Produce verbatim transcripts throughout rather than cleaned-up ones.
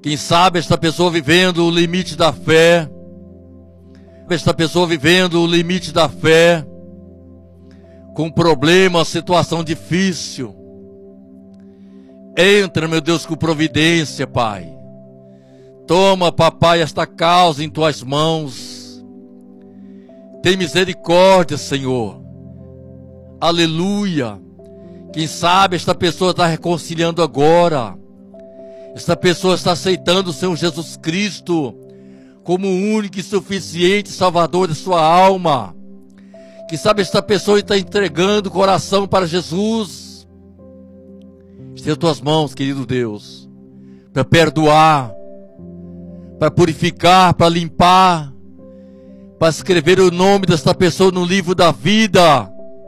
Quem sabe esta pessoa vivendo o limite da fé. Esta pessoa vivendo o limite da fé. Com problema, situação difícil. Entra, meu Deus, com providência, Pai. Toma, papai, esta causa em tuas mãos. Tem misericórdia, Senhor. Aleluia. Quem sabe esta pessoa está reconciliando agora. Esta pessoa está aceitando o Senhor Jesus Cristo como o único e suficiente Salvador de sua alma. Quem sabe esta pessoa está entregando o coração para Jesus. Esteja em tuas mãos, querido Deus, para perdoar, para purificar, para limpar, para escrever o nome desta pessoa no livro da vida.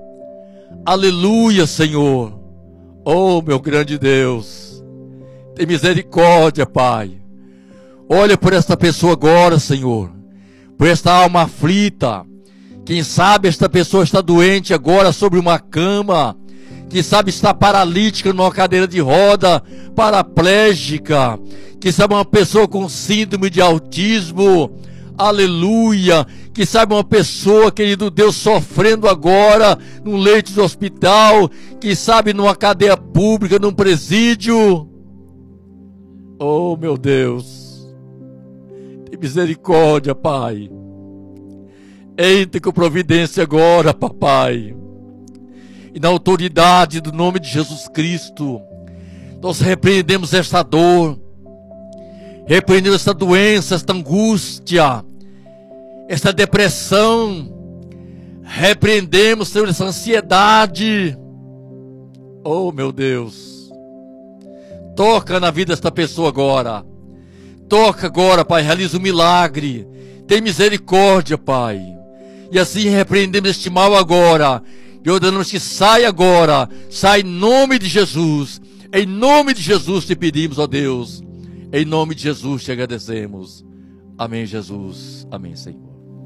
Aleluia, Senhor. Oh, meu grande Deus, tem misericórdia, Pai. Olha por esta pessoa agora, Senhor, por esta alma aflita. Quem sabe esta pessoa está doente agora sobre uma cama. Quem sabe está paralítica numa cadeira de roda, paraplégica. Quem sabe uma pessoa com síndrome de autismo. Aleluia. Quem sabe uma pessoa, querido Deus, sofrendo agora num leito de hospital. Quem sabe numa cadeia pública, num presídio. Oh, meu Deus, tem misericórdia, Pai. Entre com providência agora, papai. E na autoridade do nome de Jesus Cristo, nós repreendemos esta dor, repreendemos esta doença, esta angústia, esta depressão. Repreendemos, Senhor, essa ansiedade. Oh, meu Deus, toca na vida desta pessoa agora. Toca agora, Pai, realiza um milagre. Tem misericórdia, Pai. E assim repreendemos este mal agora. E ordenamos que saia agora. Sai em nome de Jesus. Em nome de Jesus te pedimos, ó Deus. Em nome de Jesus te agradecemos. Amém, Jesus. Amém, Senhor.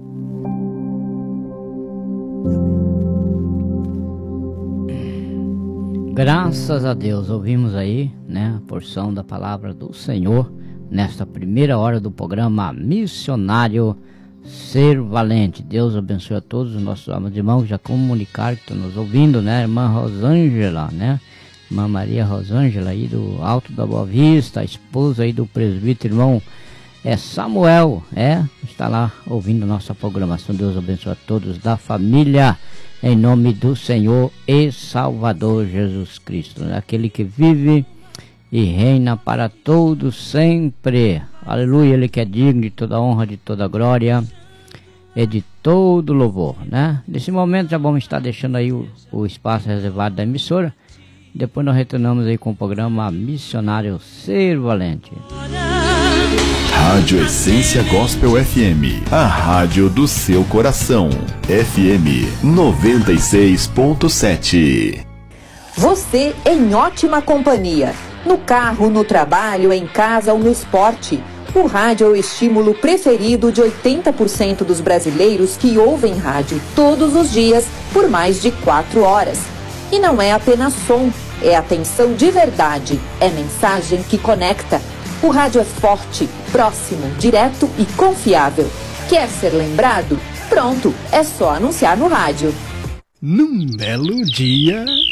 Graças a Deus. Ouvimos aí, né, a porção da palavra do Senhor nesta primeira hora do programa Missionário Ser Valente. Deus abençoe a todos os nossos amados irmãos que já comunicaram, que estão nos ouvindo, né? Irmã Rosângela, né? Irmã Maria Rosângela aí do Alto da Boa Vista, a esposa aí do presbítero irmão é Samuel, é? Está lá ouvindo nossa programação. Deus abençoe a todos da família, em nome do Senhor e Salvador Jesus Cristo, né? Aquele que vive e reina para todos sempre. Aleluia, Ele que é digno de toda honra, de toda glória e de todo louvor, né? Nesse momento já vamos estar deixando aí o, o espaço reservado da emissora. Depois nós retornamos aí com o programa Missionário Ser Valente. Rádio Essência Gospel F M, a rádio do seu coração. F M noventa e seis ponto sete. Você em ótima companhia. No carro, no trabalho, em casa ou no esporte. O rádio é o estímulo preferido de oitenta por cento dos brasileiros que ouvem rádio todos os dias por mais de quatro horas. E não é apenas som, é atenção de verdade, é mensagem que conecta. O rádio é forte, próximo, direto e confiável. Quer ser lembrado? Pronto, é só anunciar no rádio. Num belo dia,